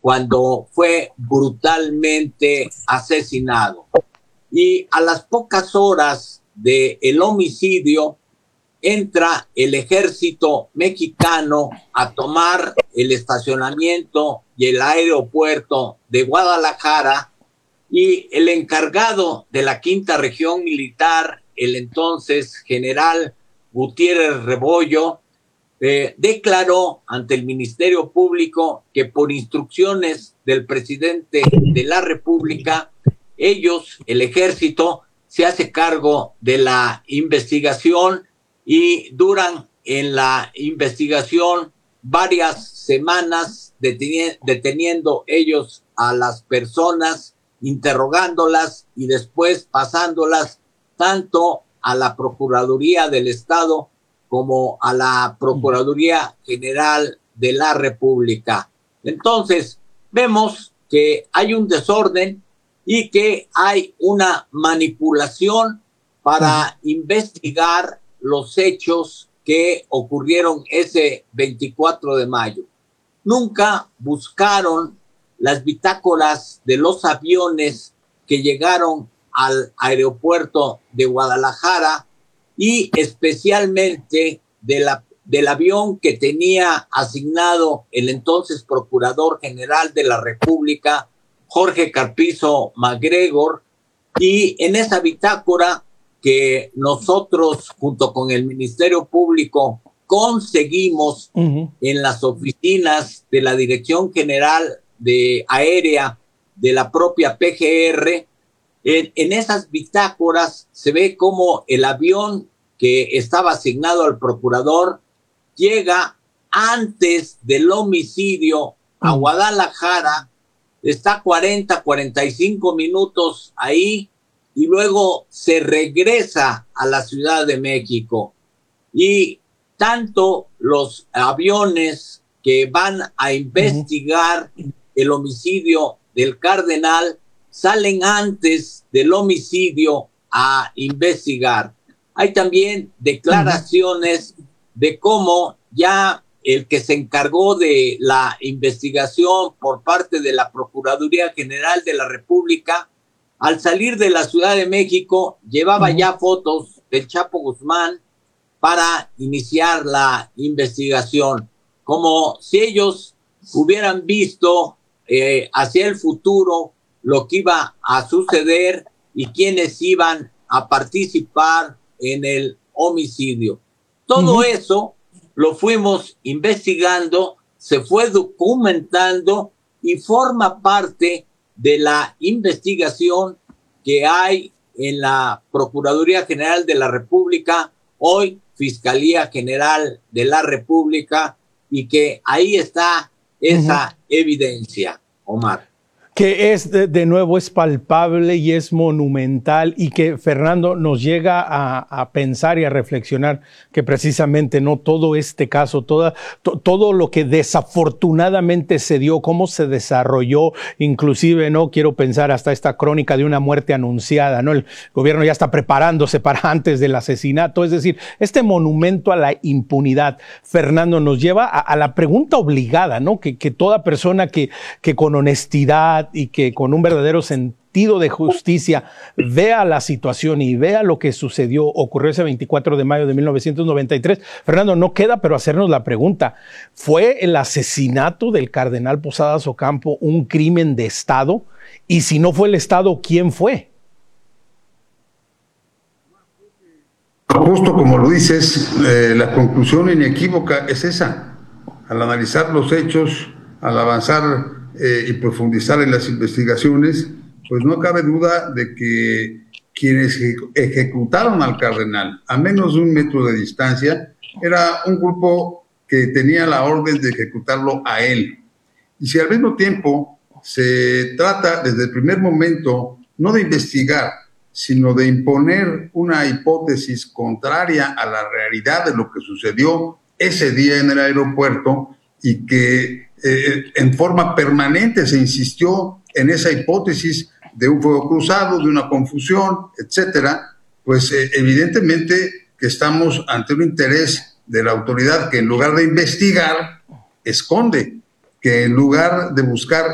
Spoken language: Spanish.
cuando fue brutalmente asesinado. Y a las pocas horas del homicidio entra el ejército mexicano a tomar el estacionamiento y el aeropuerto de Guadalajara, y el encargado de la Quinta Región Militar, el entonces general Gutiérrez Rebollo, declaró ante el Ministerio Público que por instrucciones del presidente de la República, ellos, el ejército, se hace cargo de la investigación y duran en la investigación varias semanas deteniendo ellos a las personas, interrogándolas y después pasándolas tanto a la Procuraduría del Estado como a la Procuraduría General de la República. Entonces, vemos que hay un desorden y que hay una manipulación para investigar los hechos que ocurrieron ese 24 de mayo. Nunca buscaron las bitácoras de los aviones que llegaron al aeropuerto de Guadalajara y especialmente del avión que tenía asignado el entonces Procurador General de la República, Jorge Carpizo MacGregor, y en esa bitácora que nosotros junto con el Ministerio Público conseguimos en las oficinas de la Dirección General de Aérea de la propia PGR, en esas bitácoras se ve cómo el avión que estaba asignado al procurador llega antes del homicidio a Guadalajara, está 45 minutos ahí y luego se regresa a la Ciudad de México. Y tanto los aviones que van a investigar el homicidio del cardenal salen antes del homicidio a investigar. Hay también declaraciones de cómo ya el que se encargó de la investigación por parte de la Procuraduría General de la República, al salir de la Ciudad de México, llevaba ya fotos del Chapo Guzmán para iniciar la investigación, como si ellos hubieran visto hacia el futuro lo que iba a suceder y quiénes iban a participar en el homicidio. Todo eso lo fuimos investigando, se fue documentando y forma parte de la investigación que hay en la Procuraduría General de la República, hoy Fiscalía General de la República, y que ahí está esa evidencia, Omar. Que es, de nuevo, es palpable y es monumental, y que, Fernando, nos llega a pensar y a reflexionar que precisamente no todo este caso, todo lo que desafortunadamente se dio, cómo se desarrolló, inclusive, no quiero pensar hasta esta crónica de una muerte anunciada, ¿no? El gobierno ya está preparándose para antes del asesinato, es decir, este monumento a la impunidad, Fernando, nos lleva a la pregunta obligada, ¿no? Que toda persona que con honestidad y que con un verdadero sentido de justicia vea la situación y vea lo que sucedió, ocurrió ese 24 de mayo de 1993. Fernando, no queda pero hacernos la pregunta, ¿fue el asesinato del cardenal Posadas Ocampo un crimen de Estado? Y si no fue el Estado, ¿quién fue? Justo como lo dices, la conclusión inequívoca es esa. Al analizar los hechos, al avanzar y profundizar en las investigaciones, pues no cabe duda de que quienes ejecutaron al cardenal a menos de 1 metro de distancia era un grupo que tenía la orden de ejecutarlo a él. Y si al mismo tiempo se trata desde el primer momento no de investigar, sino de imponer una hipótesis contraria a la realidad de lo que sucedió ese día en el aeropuerto, y que en forma permanente se insistió en esa hipótesis de un fuego cruzado, de una confusión, etcétera, pues evidentemente que estamos ante un interés de la autoridad que en lugar de investigar, esconde, que en lugar de buscar